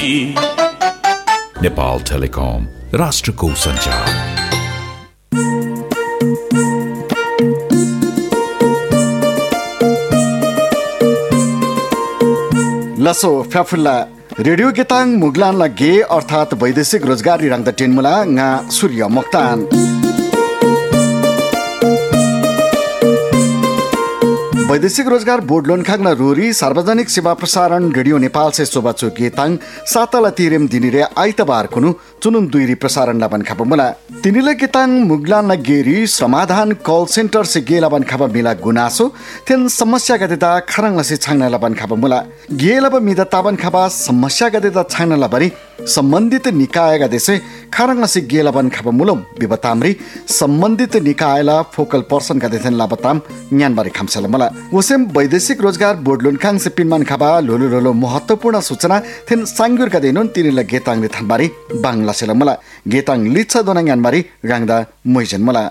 Nepal telecom राष्ट्रको सञ्चार। लसो फ्याफुल्ला radio गेताङ मुगलानला गे अर्थात वैदेशिक रोजगारी रंग द टेनमुला nga सूर्य मोक्तान वैदेशिक रोजगार बोर्ड लोनखाङ रोरी सार्वजनिक सेवा प्रसारण रेडियो नेपाल से सोबाचो गेताङ सातला तिरेम दिनिरे आइतबार कुनु चुनुन दुईरी प्रसारण लाबन खाप मुला तिनीले गेताङ मुगलान गेरी समाधान कॉल सेन्टर से गे लाबन खाप मिला गुनासो तेन समस्या गदेदा खरङ लसे छाङ्ना लाबन खाप मुला गे लब मिदा ताबन खापा समस्या गदेदा छाङ्ना लाबरी सम्बन्धित निकाय गदेसे खरङ लसे गे लाबन खाप मुलम बिबतामरी सम्बन्धित निकायला फोकल पर्सन गदेथन लाबताम न्यानबारी खामसल मला वसेम वैदेशिक रोजगार बोर्ड लोनखाङ से पिनमान खाबा लोलो लोलो महत्वपूर्ण सूचना थेन सांगुर गदेनुन तिनीला गेताङ रे थानबारी बांग्ला सेला मला गेताङ लिच्छा दोना न्यानबारी रांगदा मोइजन मला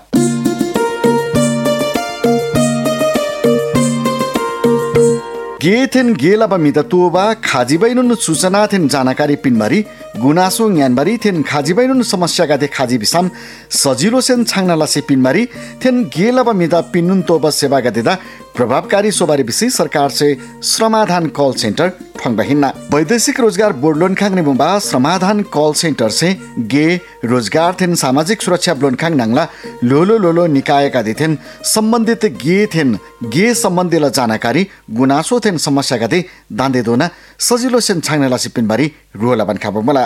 गेथेन गेलाबा मिदा तोबा खाजिबैनुन सूचना थेन जानकारी पिनबारी गुनासो न्यानबारी थेन खाजिबैनुन समस्या गाथे खाजी बिसाम सजिलो सेन छाङ्ना लासे पिनबारी थेन गेलाबा मिदा पिन्नुन तोबा सेवा गादेदा प्रभावकारी सोबारी विषय सरकार से समाधान कॉल सेंटर फंगबहिना वैदेशिक रोजगार बोर्ड लोनखाङ निबुबा समाधान कॉल सेंटर से गे रोजगार थेन सामाजिक सुरक्षा लोनखाङ नांगला लोलो लोलो निकाय का दिथेन संबंधित गे सम्बन्धीला जानकारी गुनासो थेन समस्या गादे दान्दे दोना सजिलो सेन छाङ्ना लासे पिनबारी रोला बन खाबो मला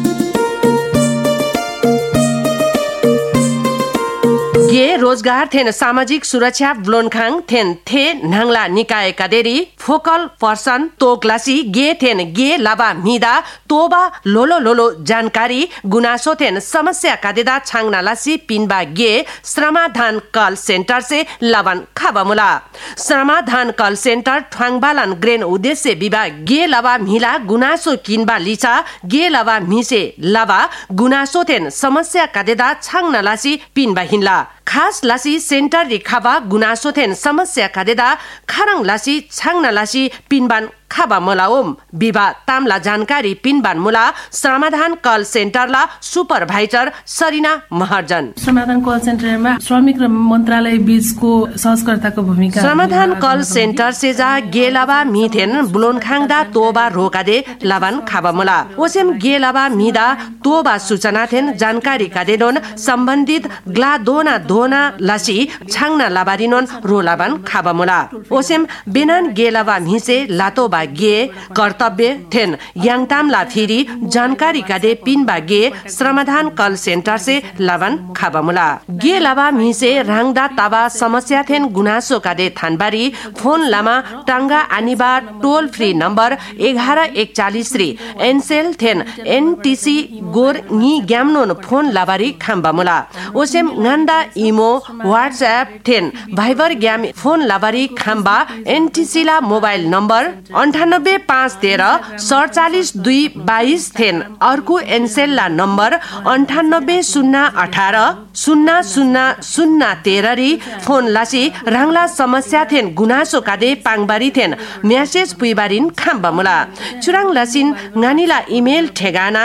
गे रोजगार थेन सामाजिक सुरक्षा ब्लोनखाङ थेन थे नांगला निकाय कादेरी फोकल पर्सन तोकलासी गे थेन गे लाबा मिदा तोबा लोलो लोलो जानकारी गुनासो थेन समस्या कादेदा छाङ्ना लासी पिनबा गे समाधान कॉल सेंटर से लाबन खाबामुला समाधान कॉल सेंटर ठवाङबालन ग्रेन उद्देश्य विभाग गे लाबा मिला गुनासो किनबा लिचा गे लाबा मिसे लाबा गुनासो थेन समस्या कादेदा छाङ्ना लासी पिनबा हिनला खास लासी सेन्टर रिखाबा गुनासो थेन समस्या कादेदा खरङ लासी छाङ्ना लासी पिनबान खाबा मलाओम विभा तामला जानकारी पिनबान मुला समाधान कॉल सेन्टरला सुपरभाइजर सरिना महर्जन समाधान कॉल सेन्टरमा श्रमिक र मन्त्रालय बीचको सहकार्यताको भूमिका समाधान कॉल सेन्टर से जा गेलाबा मिथेन ब्लोनखाङदा तोबा रोकादे लाबान खाबा मुला ओसेम गेलाबा मिदा तोबा सूचना थेन जानकारी कादेनोन सम्बन्धित ग्ला दोना लासी छाङ्ना लाबारिनोन रोलाबान खाबा मुला ओसेम बेनान गेलाबा मिसे लातोबा गे कर्तव्य थेन याङतामला फिरी जानकारी कादे पिनबा गे समाधान कॉल सेंटर से लाबन खाबामुला गे लाबा मिसे राङदा ताबा समस्या थेन गुनासो कादे थानबारी फोन लामा टाङ्गा आनिबा टोल फ्री नम्बर 1141 री एनसेल थेन एनटीसी गोर नि ग्यामनोन फोन लाबारी खाम्बामुला ओसेम nganda इमो व्हाट्सएप थेन भाइबर ग्याम फोन लाबारी खाम्बा एनटीसी ला मोबाइल नम्बर 98 513 47 2 22 थेन अर्को एनसेलला नम्बर 98 018 00 013 री फोन लासी राङला समस्या थेन गुनासो कादे पाङबारी थेन मेसेज पुइबारिन खाम्बामुला चुराङ लासिन गानीला इमेल ठेगाना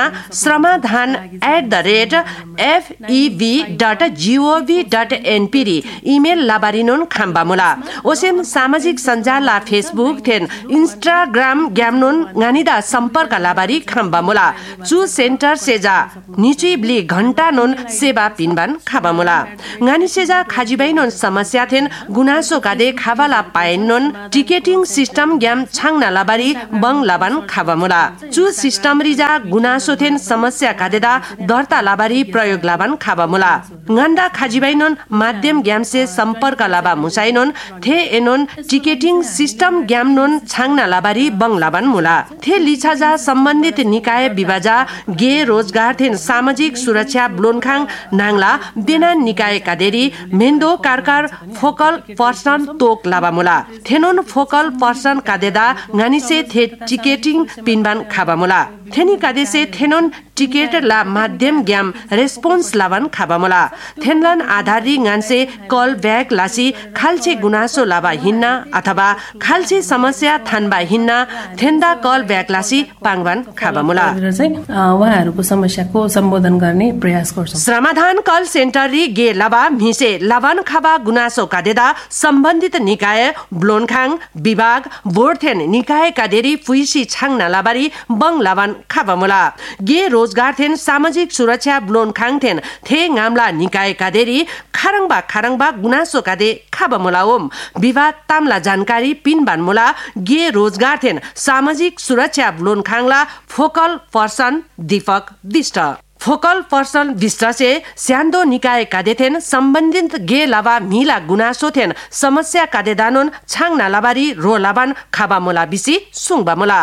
sramadan@fev.gov.np री इमेल लाबारिनोन खाम्बामुला ओसेम सामाजिक सञ्जालला फेसबुक थेन इंस्टाग्राम ग्यामनोन गानीदा सम्पर्क लाबारी खाम्बामुला चु सेन्टर सेजा निचुइ ब्ली घण्टा नोन सेवा पिनबान खाबामुला गानी सेजा खाजिबाइनोन समस्या थेन गुनासो कादे खाबाला पाइनोन टिकेटिङ सिस्टम ग्याम छाङ्ना लाबारी बङ लाबान खाबामुला चु सिस्टम रिजा गुनासो थेन समस्या कादेदा दर्ता लाबारी प्रयोग लाबान खाबामुला गान्दा खाजिबाइनोन माध्यम ग्याम से सम्पर्क लाबा मुसाइनोन थे एनोन टिकेटिङ सिस्टम ग्याम नोन छाङ्ना लाबारी बङ लाबान मुला थे लिछाजा सम्बन्धित निकाय विभाजा गे रोजगार थेन सामाजिक सुरक्षा ब्लोनखाङ नाङला बेना निकाय कादेरी मेन्दो कारकार फोकल पर्सन तोक लाबामुला थेनोन फोकल पर्सन कादेदा गानिसे थे टिकेटिङ पिनबान खाबामुला थेनी कादेसे थेनोन टिकेट ला माध्यम ग्याम रेस्पोन्स लावन खाबमुला थेनलन आधारी गान्से कल ब्याक लासी खाल्छे गुनासो लाबा हिन्ना अथवा खाल्छे समस्या थान्बा हिन्ना थेन्दा कल ब्याक लासी पाङबान खाबमुला उहाँहरूको समस्याको सम्बोधन गर्ने प्रयास गर्छौं। समाधान कल सेन्टर रि गे लाबा मिसे लाबान खाबा गुनासो कादेदा सम्बन्धित निकाय ब्लोनखाङ विभाग बोर्डथेन निकाय कादेरी फुइसी छाङ नालाबारी बङ लाबान खाबामुला गे रोजगार थेन सामाजिक सुरक्षा ब्लोनखाङ थेन थे गामला निकाय कादेरी खारङबा गुनासो कादे खाबामुला ओम विभाग तामला जानकारी पिनबान मुला गे रोजगार थेन सामाजिक सुरक्षा ब्लोनखाङला focal person Deepak दिष्ट focal person विश्वासे स्यान्दो निकाय कादेथेन सम्बन्धित गे लाबा मिला गुनासो थेन समस्या कादेदानुन छाङ नालाबारी रो लाबान खाबा मुला बिसी सुङबा मुला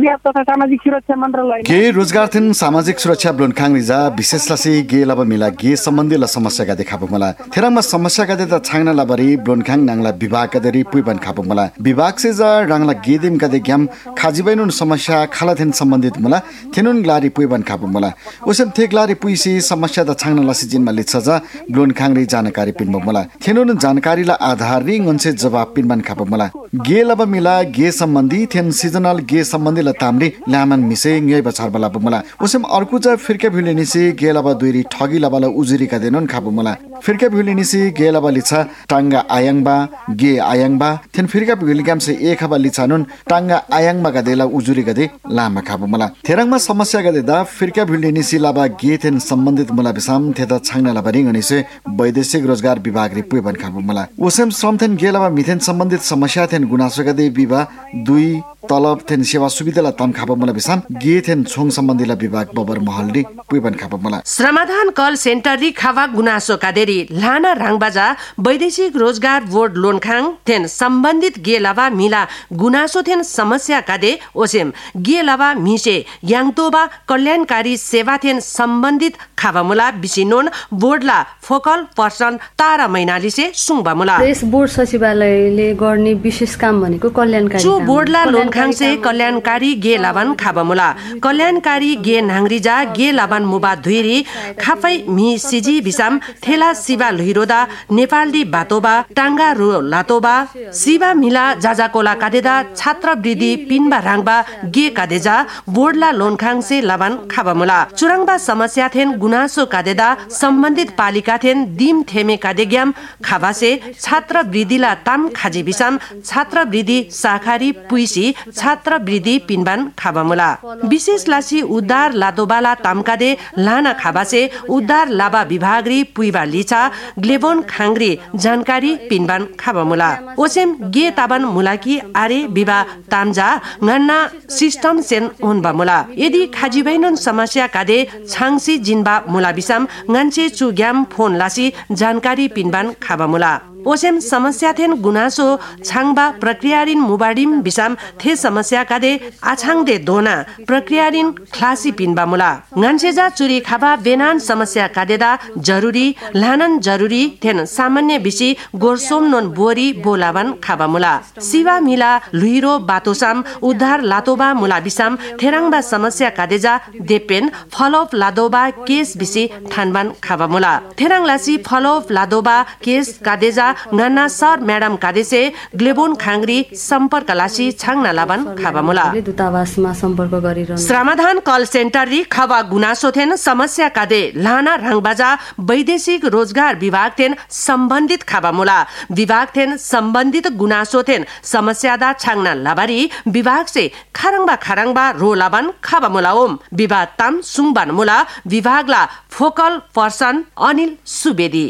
गे रोजगार थेन सामाजिक सुरक्षा ब्लोनखाङ रिजा विशेष लासी गे लाबा मिला गे सम्बन्धी ला समस्या कादे खाबा मुला थेरामा समस्या कादे ता छाङ नालाबारी ब्लोनखाङ नाङला विभाग कादेरी पुइबन खाबा मुला विभाग से जा राङला गेदिम कादे ग्याम खाजिबैनुन समस्या खाला थेन सम्बन्धित मुला थेनुन ग्लारी पुइबन खाबा मुला ओसम ग्लारी पुइसी समस्या द छाङ नलासी जिनमा लिच्छा ब्लोनखाङ रि जानकारी पिन्बो मला थेनुन जानकारी ला आधार रि ngन्से जवाब पिनबान खाबो मला गे लब मिला गे सम्बन्धी थेन सिजनल गे सम्बन्धी ला तामरी लामन मिसे ngै बछार बला मला ओसम अर्को ज फिरके भिलेनिसी गे लब दुइरी ठगी लबला उजुरी का देनन खाबो मला फिरके भिलेनिसी गे लब लिच्छा टांगा आयांगबा गे आयांगबा थेन फिरके भिलगाम से एक हबा लिच्छानुन टांगा आयांगबा का देला उजुरी गदे लामा खाबो मला थेरङमा समस्या गदे दा फिरके भिलेनिसी लाबा गेथेन सम्बन्धित मुला बिसाम थेता छाङना लाबारिङ अनिसे वैदेशिक रोजगार विभाग रि पुइबन खाबु मला ओसम श्रमथेन गेलाबा मिथेन सम्बन्धित समस्या थेन गुनासो गदे विवा दुई तलब थेन सेवा सुविधा ला तम खाबु मला बिसाम गेथेन छोङ सम्बन्धी ला विभाग बबर महल रि पुइबन खाबु मला समाधान कल सेन्टर रि खावा गुनासो कादेरी लाना राङबाजा वैदेशिक रोजगार बोर्ड लोनखाङ थेन सम्बन्धित गेलाबा मिला गुनासो थेन समस्या कादे ओसेम गेलाबा मिसे याङतोबा कल्याणकारी सेवा थेन सम्बन्धित खाबामुला बिसिनोन बोर्डला फोकल पर्सन तारा मैनालीसे सुङबामुला यस बोर्ड सचिवालयले गर्ने विशेष काम भनेको कल्याणकारी जो बोर्डला लोनखाङसे कल्याणकारी गे लाबान खाबामुला कल्याणकारी गे नाङरिजा गे लाबान मुबा धुइरी खाफै मि सिजी बिसाम थेला सिबा लुहिरोदा नेपालदी बातोबा टांगा रो लातोबा सिबा मिला जाजाकोला कादेदा छात्रवृद्धि पिनबा राङबा गे कादेजा बोर्डला लोनखाङसे लाबान खाबामुला चुराङबा समस्या थेन गुनासो कादेदा सम्बन्धित पालिका थेन दिम थेमे कादेग्याम खाबासे छात्रवृद्धिला ताम खाजी बिसाम छात्रवृद्धि साखारी पुइसी छात्रवृद्धि पिनबान खाबामुला विशेष लासी उद्धार लादोबाला तामकादे लाना खाबासे उद्धार लाबा विभागरी पुइबा लिचा ग्लेबोन खाङ्ग्री जानकारी पिनबान खाबामुला ओसेम गे ताबान मुलाकी आरे बिबा तामजा ngana सिस्टम सेन उनबा मुला यदि खाजिबैनुन समस्या कादे छाङसी जिनबा मुला बिसाम ngance चुग्याम फोन लासी जानकारी पिनबान खाबामुला ओसेम समस्या थेन गुनासो छाङबा प्रक्रियारिन मुबाडिम बिसाम थे समस्या कादे आछाङ दे दोना प्रक्रियारिन क्लासी पिनबा मुला ngance चुरी खाबा बेनान समस्या कादेदा जरुरी लानन जरुरी थेन सामान्य बिसी गोरसोम नोन बोरी बोलावन खाबा मुला सिवा मिला लुइरो बातोसाम उद्धार लातोबा मुला बिसाम थेराङबा समस्या कादेजा देपेन फलोप लादोबा केस बिसी थानबान खाबा मुला थेराङ लासी फलोप लादोबा केस कादेजा ngana सर म्याडम कादेसे ग्लेबोन खाङ्ग्री सम्पर्क लासी छाङना लाबान खाबामुला दूतावासमा सम्पर्क गरिरहनु समाधान कल सेन्टर रि खबा गुनासो थेन समस्या कादे लाना राङबाजा वैदेशिक रोजगार विभाग थेन सम्बन्धित खाबामुला विभाग थेन सम्बन्धित गुनासो थेन समस्या दा छाङना लाबारी विभाग से खारङबा रो लाबान खाबामुला ओम विभाग ताम सुङबान मुला विभागला focal person Anil Subedi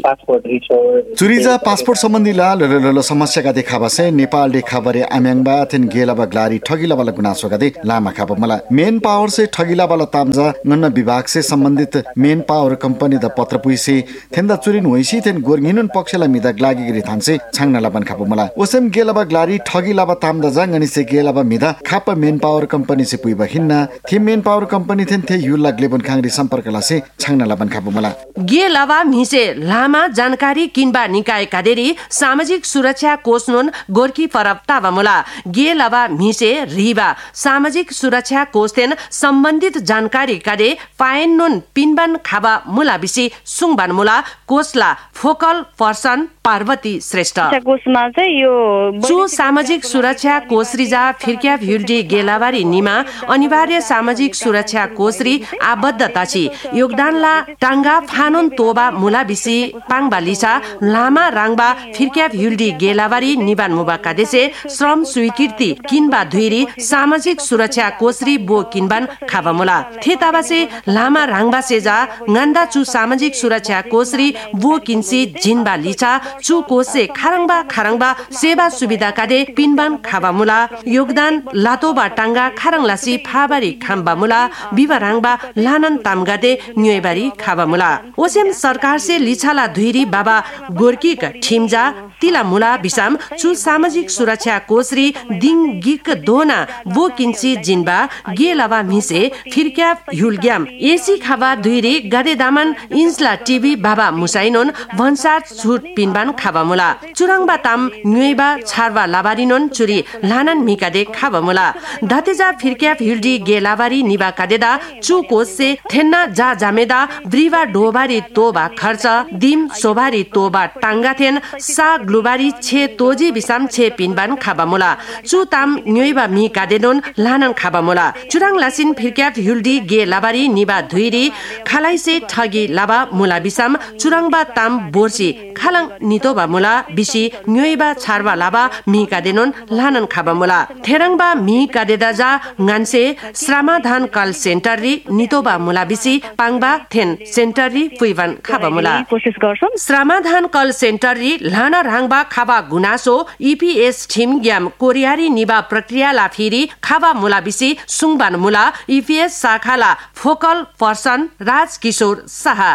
चुरिजा passport सम्बन्धी ल समस्या का देखाबासे नेपाल देखाबरे आम्याङबा थेन गेलाबा ग्लारी ठगिला वाला गुनासो गदे लामा खाबा मला मेन पावर से ठगिला वाला तामजा गन्न विभाग से संबंधित मेन पावर कंपनी द पत्र पुइसे थेन्दा चुरिन होइसी थेन गोरगिनुन पक्षला मिदा ग्लागी गिरी थान्से छाङना लाबन खाबा मला ओसेम गेलाबा ग्लारी ठगिलाबा तामदा जाङनी से गेलाबा मिदा खाप मेन पावर कंपनी से पुइबा हिन्ना थे मेन पावर कंपनी थेन थे युला ग्लेबन खाङरी सम्पर्क लासे छाङना लाबन खाबा मला गेलाबा मिसे लामा जानकारी किनबा निकाय कादेरी धुइरी सामाजिक सुरक्षा कोष नुन गोर्की परब ताबामुला गे लबा मिसे रिबा सामाजिक सुरक्षा कोष तेन सम्बन्धित जानकारी कादे पायन नुन पिनबान खाबा मुला बिसी सुङबान मुला कोषला फोकल पर्सन पार्वती श्रेष्ठ कोषमा चाहिँ यो सु सामाजिक सुरक्षा कोषरीजा फिर्क्या भिल्डी गेलाबारी निमा अनिवार्य सामाजिक सुरक्षा कोषरी आबद्धता छि योगदानला टाङ्गा फानुन तोबा मुला बिसी पाङबा लिसा लामा राङबा फिर्क्या भिल्डी गेलाबारी निबान मुबा कादेसे श्रम स्वीकृति किनबा धुइरी सामाजिक सुरक्षा कोषरी बो किनबान खाबामुला थेताबासे लामा राङबा सेजा nganda chu सामाजिक सुरक्षा कोषरी बो किन्सी जिनबा लिचा चु कोसे खारङबा सेवा सुविधा कादे पिनबान खाबामुला योगदान लातोबा टाङ्गा खारङलासी फाबारी खाम्बामुला बिबाराङबा लानन तामगादे न्युएबारी खाबामुला ओसेम सरकार से लिछाला धुइरी बाबा गोर्कीक ठिमजा तिला मुला बिसाम चु सामाजिक सुरक्षा कोषरी दिङ गिक दोना बो किन्सी जिनबा गेलाबा मिसे फिर्क्या ह्युलग्याम एसी खाबा धुइरी गादे दामन इन्सला टिभी बाबा मुसाइनोन भन्सार छुट पिनबान खाबामुला चुराङबा ताम न्युएबा छारबा लाबारिनोन चुरी लानन मिकादे खाबामुला धतेजा फिर्क्या भिल्डी गेलाबारी निबा कादेदा चु कोसे थेन्ना जा जामेदा ब्रिवा डोबारी तोबा खर्च दिम सोबारी तोबा टाङ्गाथेन सा ग्लुबारी छे तोजी बिसाम छे पिनबान खाबामुला चु ताम न्युएबा मि कादेनोन लानन खाबामुला चुराङ लासिन फिर्क्या भिल्डी गेलाबारी निबा धुइरी खालाइसे ठगी लाबा मुला बिसाम चुराङबा ताम बोर्सी खालाङ नितोबा मुला बिसी न्युएबा छारबा लाबा मि कादेनोन लानन खाबामुला थेराङबा मि कादेदा जा गान्से श्रामाधान कल सेन्टररी नितोबा मुला बिसी पाङबा थेन सेन्टररी पुइबान खाबामुला कोशिश गर्छौं श्रामाधान कल सेन्टररी लाना राङबा खाबा गुनासो इपीएस ठिम ग्याम कोरियारी निबा प्रक्रिया ला फिरी खाबा मुला बिसी सुङबान मुला इपीएस शाखाला focal person Raj Kishore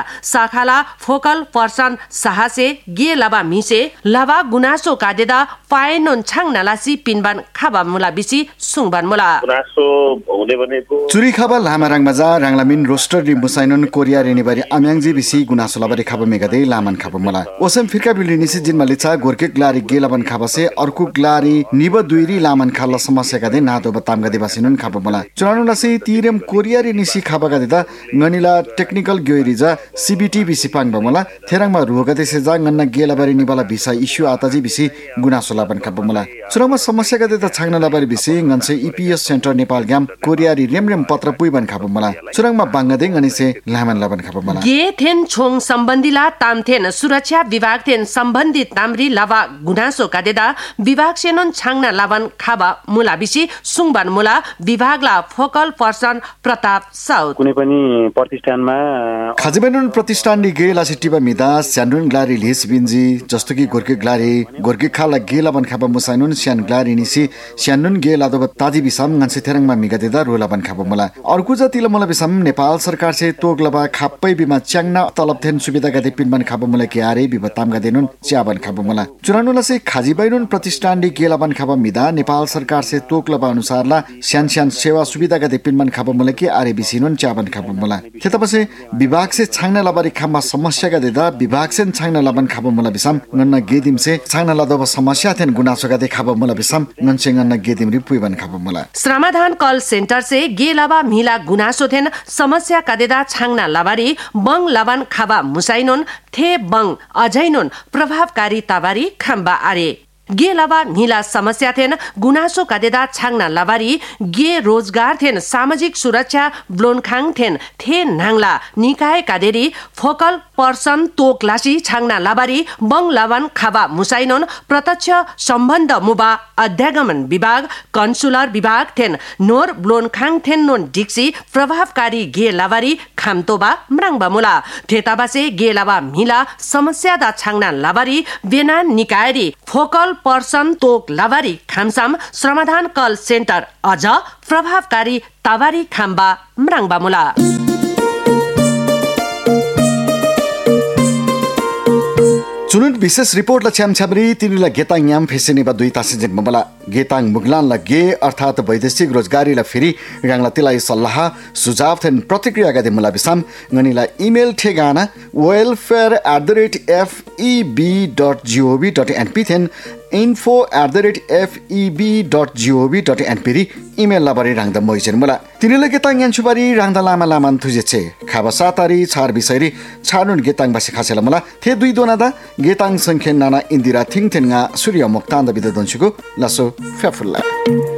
शाखाला focal person से गे लबा मिसे लबा गुनासो कादेदा पाएनोन छाङ नलासी पिनबान खाबा मुला बिसी सुङबान मुला गुनासो हुने भनेको चुरी खाबा लामा राङमा जा राङलामिन रोस्टर रि मुसाइनोन कोरिया रे निबारी आम्याङजी बिसी गुनासो लबारी खाबा मेगादे लामान खाबा मुला ओसम फिर्का बिल्डी निसी जिनमा लिचा गोर्के ग्लारी गे लबन खाबासे अर्कु ग्लारी निब दुइरी लामान खाला समस्या कादे नादो बताम गदे बासिनोन खाबा मुला चुनानु नसी तीरेम कोरिया रे निसी खाबा गदेदा ngανila टेक्निकल ग्योइरिजा सीबीटी बिसी पाङबा मुला थेराङमा रुगदे से जा ngन्न गे लबारी निबाला भिसा इस्यु आताजी बिसी गुनासो लाबन खाबा मुला चुनामा समस्या गदे त छाङना लबारी BC ngनसे EPS centre Nepal game Korea रि रेमरेम पत्र पुइबन खाबा मुला चुराङमा बाङगदे ngनिसे लामन लाबन खाबा मुला गे थेन छोङ सम्बन्धीला तामथेन सुरक्षा विभाग थेन सम्बन्धित तामरी लावा गुनासो कादेदा विभाग सेनोन छाङना लाबन खाबा मुला बिसी सुङबान मुला विभागला फोकल पर्सन प्रताप साउथ कुनै पनि प्रतिष्ठानमा खाजबेनुन प्रतिष्ठान नि गे लासिटिबा मिदा स्यान्डुन ग्लारी लिस बिन्जी जस्तो कि गोर्के ग्लारी गोर्के खाला गे लाबन खाबा मुसाइनुन स्यान ग्लारी निसी स्यान्डुन गे लादब ताजी बिसाम ngनसे थेराङमा मिगादेदा रोलाबन खाबा मुला अर्को जातिला मुला बिसाम नेपाल सरकार से तोगलबा खाप्पै बिमा च्याङना तलब थेन सुविधा गदे पिनबन खाबा मुला के आरे बिबताम गदेनुन च्याबन खाबा मुला चुरानुला से खाजिबैनुन प्रतिष्ठान नि गे लाबन खाबा मिदा नेपाल सरकार से तोगलबा अनुसारला स्यान स्यान सेवा सुविधा गदे पिनबन खाबा मुला के आरे बिसिनुन च्याबन खाबा मुला थेतपसे विभाग से छाङना लाबारी खामा समस्या गदेदा विभाग से छाङना लाबन खाबा मुला बिसाम ngन्न गेदिम से छाङना लादब समस्या थेन गुनासो गदे खाबा मुला बिसाम ngनसे ngन्न गेदिम रि पुइबन खाबा मुला श्रमाधान कल सेन्टर से गे लाबा मिला गुनासो थेन समस्या कादेदा छाङना लाबारी बङ लाबान खाबा मुसाइनोन थे बङ अझैनोन प्रभावकारी ताबारी खाम्बा आरे गे लाबा मिला समस्या थेन गुनासो कादेदा छाङना लाबारी गे रोजगार थेन सामाजिक सुरक्षा ब्लोनखाङ थेन थे नाङला निकाय कादेरी फोकल पर्सन तोकलासी छाङना लाबारी बङ लाबान खाबा मुसाइनोन प्रत्यक्ष सम्बन्ध मुबा अध्यागमन विभाग कन्सुलर विभाग थेन नोर ब्लोनखाङ थेन नोन डिक्सी प्रभावकारी गे लाबारी खामतोबा म्राङबा मुला थेताबासे गे लाबा मिला समस्या दा छाङना लाबारी बेना निकायरी फोकल पर्सन तोक लाबारी खामसाम श्रमाधान कल सेन्टर अझ प्रभावकारी ताबारी खाम्बा म्राङबा मुला चुनुन विशेष रिपोर्ट ल छ्यामछ्यामरी तिनीला गेताङ याम फेसिने बा दुई तासे जन्म मला गेताङ मुगलान ल गे अर्थात वैदेशिक रोजगारी ल फेरि गाङला तिलाई सल्लाह सुझाव थेन प्रतिक्रिया गदे मुला बिसाम ngani इमेल ठेगाना welfare@feb.gov.np थेन info@feb.gov.np री इमेल लाबरी रांगद मोइजेन मुला तिनीला गेताङ यान छुबारी रांगद लामा लामान थुजेछे खाबा सातारी छार बिसैरी छानुन गेताङ बासी खासेला मुला थे दुई दोनादा गेताङ संख्या नाना इन्दिरा थिङ थेनगा सूर्य मुक्तान्द बिद दन्सुको लसो फ्याफुल्ला